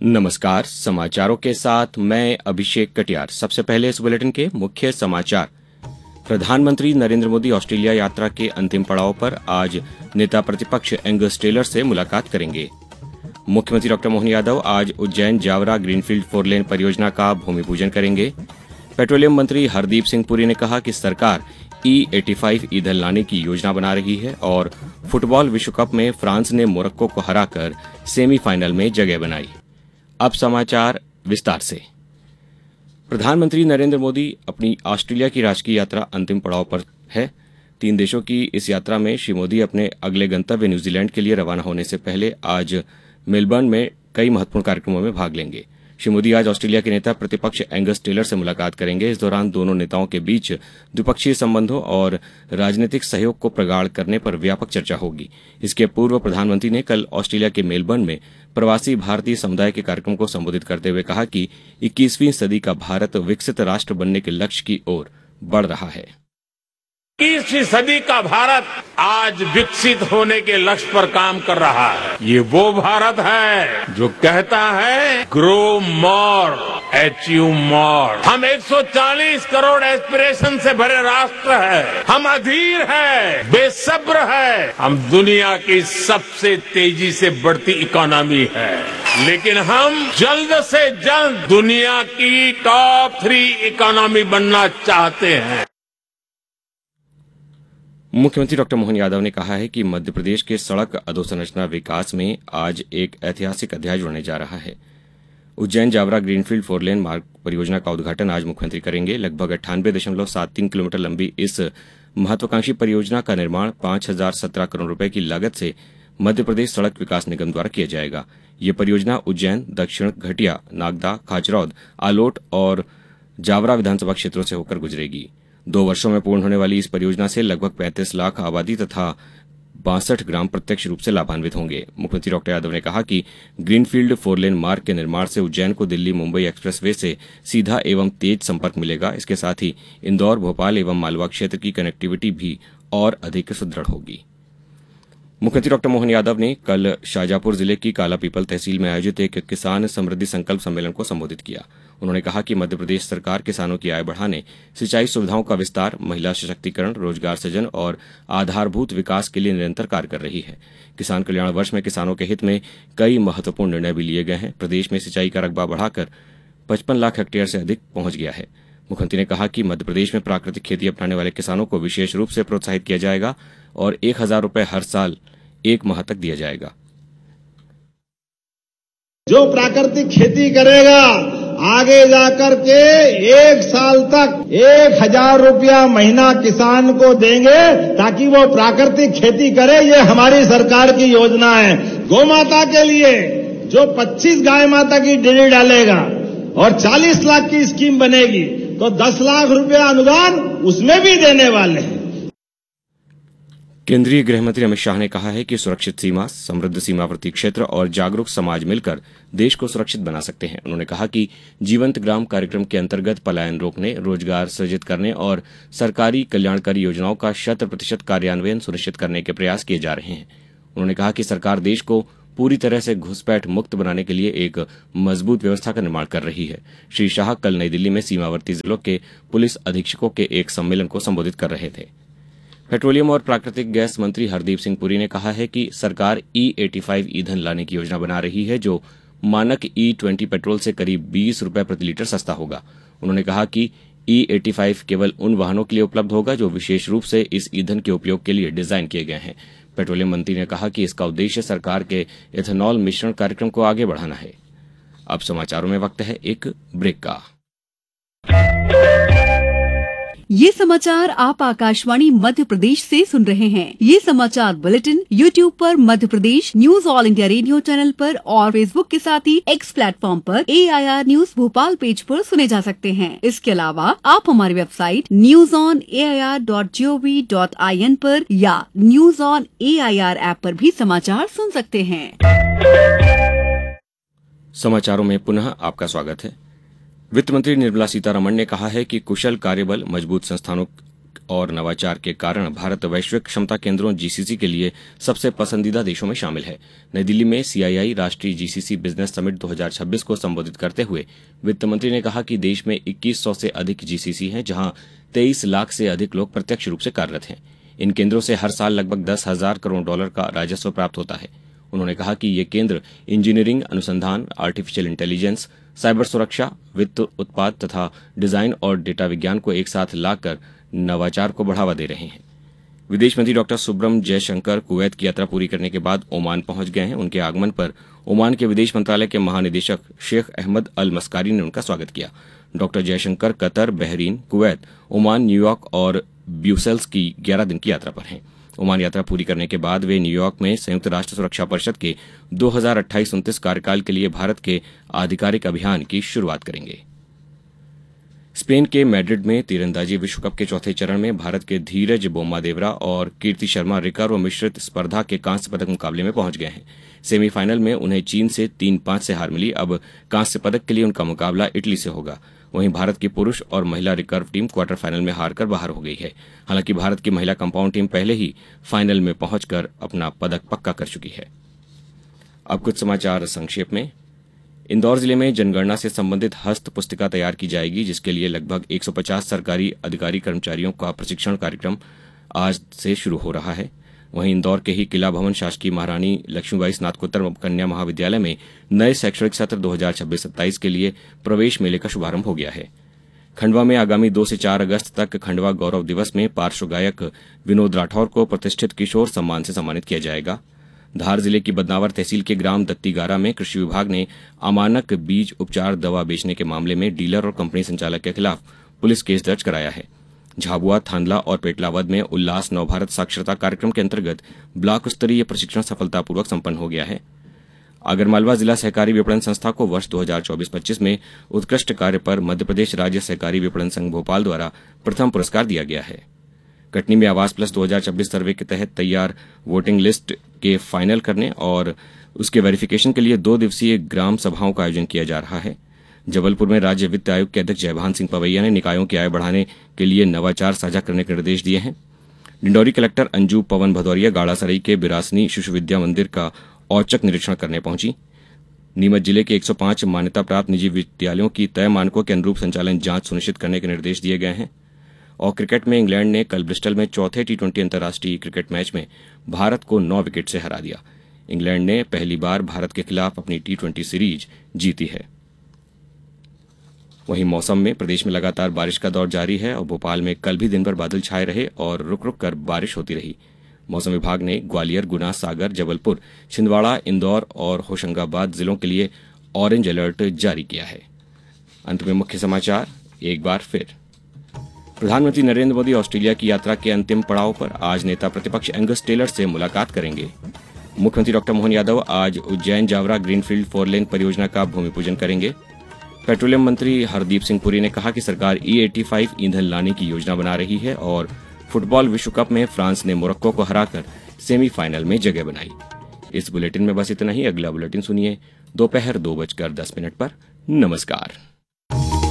नमस्कार, समाचारों के साथ मैं अभिषेक कटियार। सबसे पहले इस बुलेटिन के मुख्य समाचार। प्रधानमंत्री नरेंद्र मोदी ऑस्ट्रेलिया यात्रा के अंतिम पड़ाव पर आज नेता प्रतिपक्ष एंगस टेलर से मुलाकात करेंगे। मुख्यमंत्री डॉ मोहन यादव आज उज्जैन जावरा ग्रीनफील्ड 4 लेन परियोजना का भूमि पूजन करेंगे। पेट्रोलियम मंत्री हरदीप सिंह पुरी ने कहा कि सरकार E85 ईंधन लाने की योजना बना रही है और फुटबॉल विश्व कप में फ्रांस ने मोरक्को को हराकर सेमीफाइनल में जगह बनाई। अब समाचार विस्तार से। प्रधानमंत्री नरेंद्र मोदी अपनी ऑस्ट्रेलिया की राजकीय यात्रा अंतिम पड़ाव पर है। 3 देशों की इस यात्रा में श्री मोदी अपने अगले गंतव्य न्यूजीलैंड के लिए रवाना होने से पहले आज मेलबर्न में कई महत्वपूर्ण कार्यक्रमों में भाग लेंगे। श्री मोदी आज ऑस्ट्रेलिया के नेता प्रतिपक्ष एंगस टेलर से मुलाकात करेंगे। इस दौरान दोनों नेताओं के बीच द्विपक्षीय संबंधों और राजनीतिक सहयोग को प्रगाढ़ करने पर व्यापक चर्चा होगी। इसके पूर्व प्रधानमंत्री ने कल ऑस्ट्रेलिया के मेलबर्न में प्रवासी भारतीय समुदाय के कार्यक्रम को संबोधित करते हुए कहा कि 21वीं सदी का भारत विकसित राष्ट्र बनने के लक्ष्य की ओर बढ़ रहा है। 21वीं सदी का भारत आज विकसित होने के लक्ष्य पर काम कर रहा है। ये वो भारत है जो कहता है ग्रो मोर, अचीव मोर। हम 140 करोड़ एस्पिरेशन से भरे राष्ट्र है। हम अधीर है, बेसब्र है। हम दुनिया की सबसे तेजी से बढ़ती इकोनॉमी है, लेकिन हम जल्द से जल्द दुनिया की टॉप 3 इकोनॉमी बनना चाहते हैं। मुख्यमंत्री डॉ मोहन यादव ने कहा है कि मध्य प्रदेश के सड़क अधोसंरचना विकास में आज एक ऐतिहासिक अध्याय जुड़ने जा रहा है। उज्जैन जावरा ग्रीनफील्ड 4 लेन मार्ग परियोजना का उद्घाटन आज मुख्यमंत्री करेंगे। लगभग 98.73 किलोमीटर लंबी इस महत्वाकांक्षी परियोजना का निर्माण 5,017 करोड़ रुपए की लागत से मध्य प्रदेश सड़क विकास निगम द्वारा किया जाएगा। ये परियोजना उज्जैन, दक्षिण, घटिया, नागदा, खाचरौद, आलोट और जावरा विधानसभा क्षेत्रों से होकर गुजरेगी। 2 वर्षों में पूर्ण होने वाली इस परियोजना से लगभग 35 लाख आबादी तथा 62 ग्राम प्रत्यक्ष रूप से लाभान्वित होंगे। मुख्यमंत्री डॉ यादव ने कहा कि ग्रीनफील्ड 4 लेन मार्ग के निर्माण से उज्जैन को दिल्ली मुंबई एक्सप्रेसवे से सीधा एवं तेज संपर्क मिलेगा। इसके साथ ही इंदौर, भोपाल एवं मालवा क्षेत्र की कनेक्टिविटी भी और अधिक सुदृढ़ होगी। मुख्यमंत्री डॉ मोहन यादव ने कल शाजापुर जिले की कालापीपल तहसील में आयोजित एक किसान समृद्धि संकल्प सम्मेलन को संबोधित किया। उन्होंने कहा कि मध्य प्रदेश सरकार किसानों की आय बढ़ाने, सिंचाई सुविधाओं का विस्तार, महिला सशक्तिकरण, रोजगार सृजन और आधारभूत विकास के लिए निरंतर कार्य कर रही है। किसान कल्याण वर्ष में किसानों के हित में कई महत्वपूर्ण निर्णय भी लिए गए हैं। प्रदेश में सिंचाई का रकबा बढ़ाकर 55 लाख हेक्टेयर से अधिक पहुंच गया है। मुख्यमंत्री ने कहा कि मध्य प्रदेश में प्राकृतिक खेती अपनाने वाले किसानों को विशेष रूप से प्रोत्साहित किया जाएगा और 1,000 रुपए हर साल 1 माह तक दिया जाएगा। जो प्राकृतिक खेती करेगा आगे जाकर के 1 साल तक 1,000 रुपया महीना किसान को देंगे ताकि वो प्राकृतिक खेती करे। ये हमारी सरकार की योजना है। गौ माता के लिए जो 25 गाय माता की डेयरी डालेगा और 40 लाख की स्कीम बनेगी तो 10 लाख रुपया अनुदान उसमें भी देने वाले हैं। केंद्रीय गृह मंत्री अमित शाह ने कहा है कि सुरक्षित सीमा, समृद्ध सीमावर्ती क्षेत्र और जागरूक समाज मिलकर देश को सुरक्षित बना सकते हैं। उन्होंने कहा कि जीवंत ग्राम कार्यक्रम के अंतर्गत पलायन रोकने, रोजगार सृजित करने और सरकारी कल्याणकारी योजनाओं का 100% कार्यान्वयन सुनिश्चित करने के प्रयास किए जा रहे हैं। उन्होंने कहा कि सरकार देश को पूरी तरह से घुसपैठ मुक्त बनाने के लिए एक मजबूत व्यवस्था का निर्माण कर रही है। श्री शाह कल नई दिल्ली में सीमावर्ती जिलों के पुलिस अधीक्षकों के एक सम्मेलन को संबोधित कर रहे थे। पेट्रोलियम और प्राकृतिक गैस मंत्री हरदीप सिंह पुरी ने कहा है कि सरकार E85 ईंधन लाने की योजना बना रही है जो मानक E20 पेट्रोल से करीब 20 रुपए प्रति लीटर सस्ता होगा। उन्होंने कहा कि E85 केवल उन वाहनों के लिए उपलब्ध होगा जो विशेष रूप से इस ईंधन के उपयोग के लिए डिजाइन किए गए हैं। पेट्रोलियम मंत्री ने कहा कि इसका उद्देश्य सरकार के एथेनॉल मिश्रण कार्यक्रम को आगे बढ़ाना है। अब समाचारों में वक्त है एक ब्रेक का। ये समाचार आप आकाशवाणी मध्य प्रदेश से सुन रहे हैं। ये समाचार बुलेटिन YouTube पर Madhya Pradesh news all India radio channel पर और फेसबुक के साथ ही X प्लेटफॉर्म पर AIR न्यूज भोपाल पेज पर सुने जा सकते हैं। इसके अलावा आप हमारी वेबसाइट newsonair.gov.in पर या न्यूज ऑन AIR ऐप पर भी समाचार सुन सकते हैं। समाचारों में पुनः आपका स्वागत है। वित्त मंत्री निर्मला सीतारमण ने कहा है कि कुशल कार्यबल मजबूत संस्थानों और नवाचार के कारण भारत वैश्विक क्षमता केंद्रों जीसीसी के लिए सबसे पसंदीदा देशों में शामिल है। नई दिल्ली में सीआईआई राष्ट्रीय जीसीसी बिजनेस समिट 2026 को संबोधित करते हुए वित्त मंत्री ने कहा कि देश में 2100 से अधिक जीसीसी हैं, जहां 23 लाख से अधिक लोग प्रत्यक्ष रूप से कार्यरत हैं। इन केंद्रों से हर साल लगभग 10,000 करोड़ डॉलर का राजस्व प्राप्त होता है। उन्होंने कहा कि ये केंद्र इंजीनियरिंग अनुसंधान, आर्टिफिशियल इंटेलिजेंस, साइबर सुरक्षा, वित्त, उत्पाद तथा डिजाइन और डेटा विज्ञान को एक साथ लाकर नवाचार को बढ़ावा दे रहे हैं। विदेश मंत्री डॉक्टर सुब्रम जयशंकर कुवैत की यात्रा पूरी करने के बाद ओमान पहुंच गए हैं। उनके आगमन पर ओमान के विदेश मंत्रालय के महानिदेशक शेख अहमद अल मस्कारी ने उनका स्वागत किया। Doctor Jaishankar Qatar, Bahrain, Kuwait, Oman, New York और ब्यूसेल्स की 11 दिन की यात्रा पर हैं। ओमान यात्रा पूरी करने के बाद वे न्यूयॉर्क में संयुक्त राष्ट्र सुरक्षा परिषद के 2028-29 कार्यकाल के लिए भारत के आधिकारिक अभियान की शुरुआत करेंगे। स्पेन के मैड्रिड में तीरंदाजी विश्व कप के चौथे चरण में भारत के धीरज बोम्मादेवरा और कीर्ति शर्मा रिकर्व मिश्रित स्पर्धा के कांस्य पदक मुकाबले में पहुंच गए हैं। सेमीफाइनल में उन्हें चीन से 3-5 से हार मिली। अब कांस्य पदक के लिए उनका मुकाबला इटली से होगा। वहीं भारत की पुरुष और महिला रिकर्व टीम क्वार्टर फाइनल में हारकर बाहर हो गई है। हालांकि भारत की महिला कंपाउंड टीम पहले ही फाइनल में पहुंचकर अपना पदक पक्का कर चुकी है। अब कुछ समाचार संक्षेप में। इंदौर जिले में जनगणना से संबंधित हस्त पुस्तिका तैयार की जाएगी, जिसके लिए लगभग 150 सरकारी अधिकारी कर्मचारियों का प्रशिक्षण कार्यक्रम आज से शुरू हो रहा है। वहीं इंदौर के ही किला भवन शासकीय महारानी लक्ष्मीबाई स्नातकोत्तर कन्या महाविद्यालय में नए शैक्षणिक सत्र 2026-27 के लिए प्रवेश मेले का शुभारंभ हो गया है। खंडवा में आगामी 2 से 4 अगस्त तक खंडवा गौरव दिवस में पार्श्व गायक विनोद राठौर को प्रतिष्ठित किशोर सम्मान से सम्मानित किया जाएगा। धार जिले की बदनावर तहसील के ग्राम दत्तीगारा में कृषि विभाग ने अमानक बीज उपचार दवा बेचने के मामले में डीलर और कंपनी संचालक के खिलाफ पुलिस केस दर्ज कराया है। झाबुआ, थांदला और पेटलावद में उल्लास नवभारत साक्षरता कार्यक्रम के अंतर्गत ब्लॉक स्तरीय प्रशिक्षण सफलतापूर्वक संपन्न हो गया है। आगरमालवा जिला सहकारी विपणन संस्था को वर्ष 2024-25 में उत्कृष्ट कार्य पर मध्यप्रदेश राज्य सहकारी विपणन संघ भोपाल द्वारा प्रथम पुरस्कार दिया गया है। कटनी में आवास प्लस 2026 सर्वे के तहत तैयार वोटिंग लिस्ट के फाइनल करने और उसके वेरिफिकेशन के लिए 2 दिवसीय ग्राम सभाओं का आयोजन किया जा रहा है। जबलपुर में राज्य वित्त आयोग के अध्यक्ष जयभान सिंह पवैया ने निकायों की आय बढ़ाने के लिए नवाचार साझा करने के निर्देश दिए हैं। डिंडौरी कलेक्टर अंजू पवन भदौरिया गाड़ासराई के बिरासनी शिशु विद्या मंदिर का औचक निरीक्षण करने पहुंची। नीमच जिले के 105 मान्यता प्राप्त निजी विद्यालयों की तय मानकों के अनुरूप संचालन जांच सुनिश्चित करने के निर्देश दिए गए हैं। और क्रिकेट में इंग्लैंड ने कल ब्रिस्टल में चौथे टी20 अंतर्राष्ट्रीय क्रिकेट मैच में भारत को 9 विकेट से हरा दिया। इंग्लैंड ने पहली बार भारत के खिलाफ अपनी टी20 सीरीज जीती है। वहीं मौसम में प्रदेश में लगातार बारिश का दौर जारी है और भोपाल में कल भी दिन भर बादल छाए रहे और रुक रुक कर बारिश होती रही। मौसम विभाग ने ग्वालियर, गुना, सागर, जबलपुर, छिंदवाड़ा, इंदौर और होशंगाबाद जिलों के लिए ऑरेंज अलर्ट जारी किया है। अंत में मुख्य समाचार एक बार फिर। प्रधानमंत्री नरेंद्र मोदी ऑस्ट्रेलिया की यात्रा के अंतिम पड़ाव पर आज नेता प्रतिपक्ष एंगस टेलर से मुलाकात करेंगे। मुख्यमंत्री डॉक्टर मोहन यादव आज उज्जैन जावरा ग्रीनफील्ड 4 लेन परियोजना का भूमि पूजन करेंगे। पेट्रोलियम मंत्री हरदीप सिंह पुरी ने कहा कि सरकार E85 ईंधन लाने की योजना बना रही है और फुटबॉल विश्व कप में फ्रांस ने मोरक्को को हराकर सेमीफाइनल में जगह बनाई। इस बुलेटिन में बस इतना ही। अगला बुलेटिन सुनिए दोपहर 2:10 पर। नमस्कार।